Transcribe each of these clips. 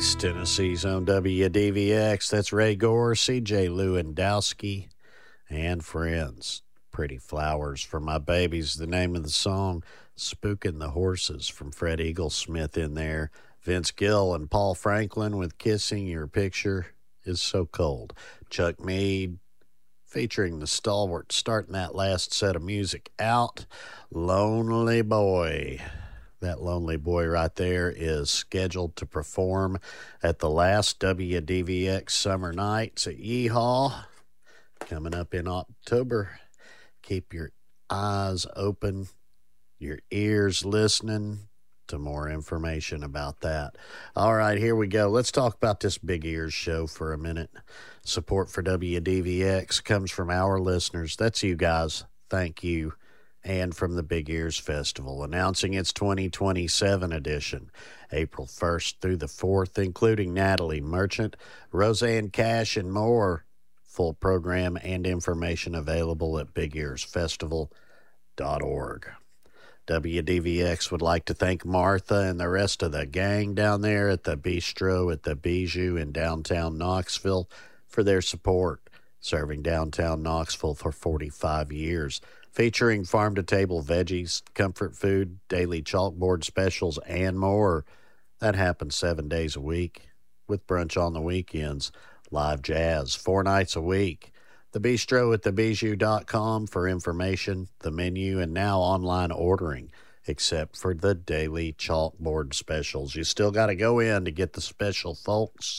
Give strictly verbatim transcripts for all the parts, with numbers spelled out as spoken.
East Tennessee's own W D V X. That's Ray Gore, C J Lewandowski, and friends. Pretty Flowers for My Babies, the name of the song. Spooking the Horses from Fred Eaglesmith in there. Vince Gill and Paul Franklin with Kissing Your Picture Is So Cold. Chuck Mead featuring the Stalwart starting that last set of music out. Lonely Boy. That Lonely Boy right there is scheduled to perform at the last W D V X Summer Nights at Yeehaw coming up in October. Keep your eyes open, your ears listening to more information about that. All right, here we go. Let's talk about this Big Ears show for a minute. Support for W D V X comes from our listeners. That's you guys. Thank you. And from the Big Ears Festival, announcing its twenty twenty-seven edition, April first through the fourth, including Natalie Merchant, Roseanne Cash, and more. Full program and information available at big ears festival dot org. W D V X would like to thank Martha and the rest of the gang down there at the Bistro at the Bijou in downtown Knoxville for their support, serving downtown Knoxville for forty-five years, featuring farm-to-table veggies, comfort food, daily chalkboard specials, and more. That happens seven days a week, with brunch on the weekends. Live jazz, four nights a week. The Bistro at the bijou dot com for information, the menu, and now online ordering, except for the daily chalkboard specials. You still got to go in to get the special, folks.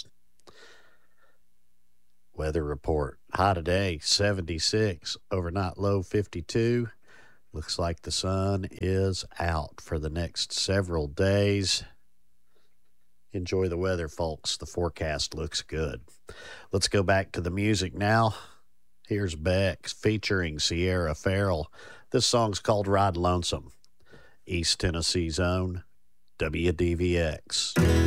Weather report. High today, seventy-six. Overnight low, fifty-two. Looks like the sun is out for the next several days. Enjoy the weather, folks. The forecast looks good. Let's go back to the music now. Here's Bex featuring Sierra Farrell. This song's called Ride Lonesome. East Tennessee's own W D V X.